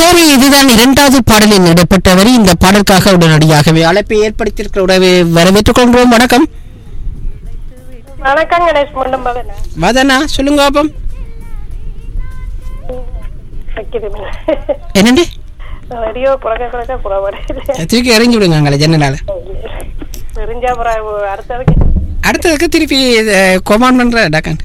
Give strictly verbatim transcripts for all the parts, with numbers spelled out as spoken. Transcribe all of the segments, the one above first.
சரி, இதுதான் இரண்டாவது பாடலில் இடப்பட்டவர். இந்த பாடலுக்காக உடனடியாகவே அழைப்பை ஏற்படுத்தியிருக்கிற உறவை வரவேற்றுக் கொள்கிறோம். வணக்கம். வணக்கம் கணேஷ். முன்னம் மதனா. மதனா சொல்லுங்க. பாப்பம் என்னண்டி ரேடியோ புறக்க புறக்க புறப்பட திருப்பி எறிஞ்சு விடுங்க ஜன்னலால. தெரிஞ்சா அடுத்ததுக்கு அடுத்ததுக்கு திருப்பி கொமாண்ட் பண்ற டாக்காண்ட்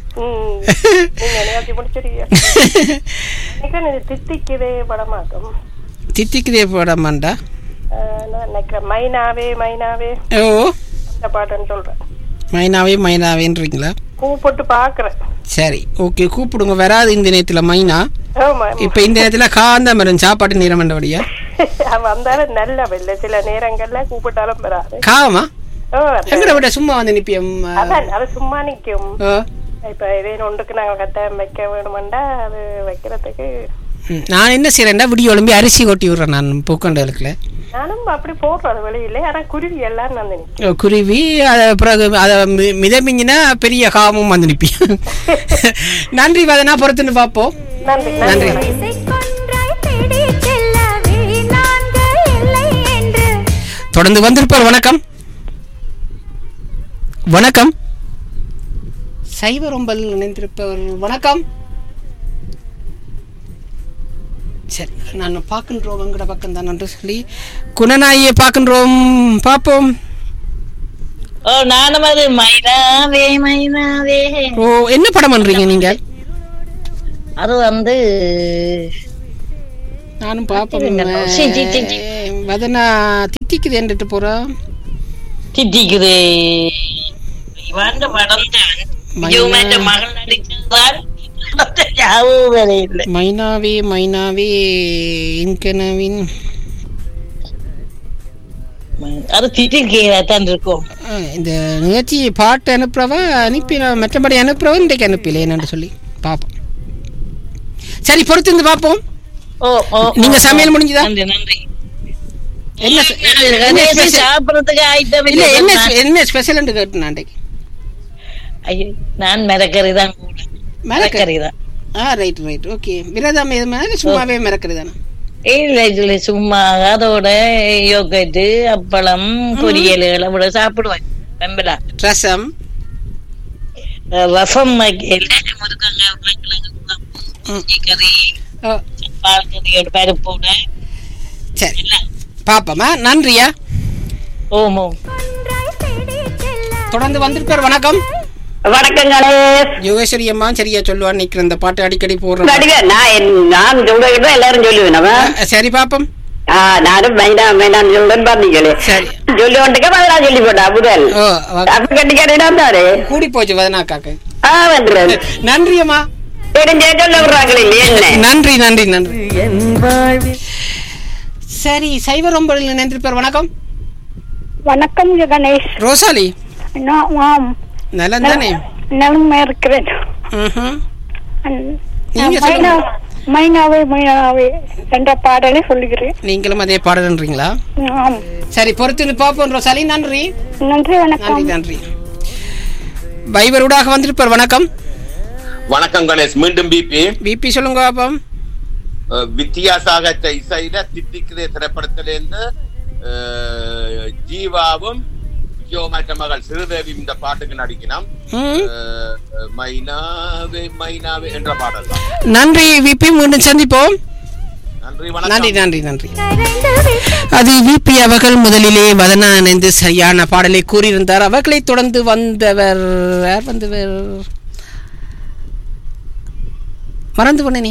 தித்திக்குதே படமாக்கும். தித்திக்குதே படமாண்டா நினைக்கிறேன். மைனாவே மைனாவே ஓ அந்த பாட்டுன்னு சொல்றேன். மைனாவே மைனாவேன்றீங்களா? கூப்பிட்டு பாக்குறேன். சரி, ஓகே, கூப்பிடுங்க. வராது இந்த நேரத்துல மைனா. இப்ப இந்த நேரத்துல காந்த மரம் சாப்பாட்டு நேரம் பண்ணபடியா வந்தாலும் நல்ல வெள்ள சில நேரங்கள்ல கூப்பிட்டாலும் வராது. காவமா எங்கட விட சும்மா வந்து நிப்பியம். அதான் அது சும்மா நிக்கும். இப்ப இதே ஒன்றுக்கு நாங்க கட்டாயம் வைக்க வேணுமெண்டா அது வைக்கிறதுக்கு நான் என்ன செய்யறேன்டா விடிய ஒழும்பி அரிசி ஓட்டி விடுறேன் நான் பூக்கண்டலுக்குல. நானும் அப்படி போடுறது வெளியில. ஆனா குருவி எல்லாம் வந்து நிக்கும். குருவி அத பிறகு அத மிதமிஞ்சினா பெரிய காமும் வந்து நிப்பியும். நன்றி வதனா, பொறுத்துன்னு பாப்போம். நன்றி நன்றி. தொடர்ந்து வந்திருப்பார். வணக்கம். வணக்கம். சைவ ரொம்பல் இணைந்திருப்பவர். வணக்கம். சரி, நான் பார்க்கின்றோம் எங்கட பக்கம் தான் என்று சொல்லி குணநாயை பார்க்கின்றோம். பார்ப்போம். ஓ நானும் அது மைனாவே மைனாவே. ஓ என்ன படம் பண்றீங்க நீங்க? அது வந்து நானும் பார்ப்போம். வதனா தித்திக்குது என்றிட்டு போறோம். தித்திக்குது இவன் படம் தான் மகள் நடிச்சதுதான். மைனாவே மைனாவே இன்கனவின் அது திட்டிருக்கேன் இருக்கும். இந்த நிகழ்ச்சி பாட்டு அனுப்புறவா அனுப்பி மற்றபடி அனுப்புறவா இன்றைக்கு அனுப்பல என்னன்னு சொல்லி பார்ப்போம். சரி, பொறுத்து இருந்து பார்ப்போம். நீங்க சமையல் முடிஞ்சுதா? நன்றி. என்ன சாப்பிடறதுக்கு ஐட்டம் இல்ல, என்ன என்ன ஸ்பெஷல் கேட்டு நான் ஐயோ நான் மிரக்கறி தான் கூட. மிரக்கறி தான். ஆ ரைட் ரைட் ஓகே. விரதம் எதுமே சும்மாவே மிரக்கறி தானே? இல்ல இல்ல சும்மா அதோட யோகட்டு அப்பளம் பொரியல்களை விட சாப்பிடுவேன். வெம்பலா ரசம் ரசம் முருங்கை கறி பால் கறியோட பருப்போட. சரி பாப்பமா. நன்றியா. ஓமோ தொடர்ந்து வந்திருப்பார். வணக்கம். வணக்கம் கணேஷ். யோகேஸ்வரி அம்மா சரியா சொல்லுவான்னு நிக்கிறேன். இந்த பாட்டு அடிக்கடி போடுறேன். நான் சொல்லிட்டு எல்லாரும் சொல்லுவேன். சரி பாப்போம். நானும் மைனா மைனான்னு சொல்றேன். பாத்தீங்களே சரி சொல்லி வந்துட்டு பதினா சொல்லி போட்டா முதல் அப்ப கட்டிக்காரன் தாரு கூடி போச்சு வதனா காக்கு. ஆ வந்துடுறேன். நன்றி அம்மா. தெரிஞ்சே சொல்ல விடுறாங்களே என்ன. நன்றி நன்றி நன்றி. சரி, சைவ ரொம்ப நினைந்திருப்பார். வணக்கம். வணக்கம் கணேஷ். ரோசாலி நலம் தானே? நலமா இருக்கிறேன். மைனாவே மைனாவே என்ற பாடலை சொல்லுகிறேன். நீங்களும் அதே பாடல்ன்றீங்களா? சரி, பொறுத்து பாப்போம் ரோசாலி. நன்றி நன்றி. வணக்கம். நன்றி நன்றி. வைபரூடாக வந்திருப்பார். வணக்கம். வணக்கம் கணேஷ். மீண்டும் பிபி பிபி சொல்லுங்க பாப்போம். வித்தியாசாக இசையில தித்திக்குதே திரைப்படத்திலிருந்து ஜீவாவும் மற்ற மகள் சிறுதேவி இந்த பாட்டுக்கு நடிக்கணும். மைனாவே மைனாவே என்ற பாடல் தான். நன்றி விபி. மீண்டும் சந்திப்போம். நன்றி நன்றி நன்றி நன்றி. அது விபி அவர்கள் முதலிலே வதனா இணைந்து சரியான பாடலை கூறியிருந்தார். அவர்களை தொடர்ந்து வந்தவர் யார்? வந்தவர் மறந்து போனேனே.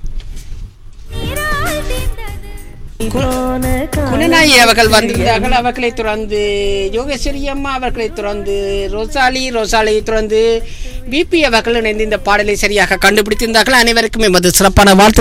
குணநாயகி அவர்கள் வந்திருந்தார்கள். அவர்களை தொடர்ந்து யோகேஸ்வரி அம்மா, அவர்களை தொடர்ந்து ரோசாலி, ரோசாலியை தொடர்ந்து பிபி அவர்கள் இணைந்து இந்த பாடலை சரியாக கண்டுபிடித்திருந்தார்கள். அனைவருக்கும் எமது சிறப்பான வாழ்த்து.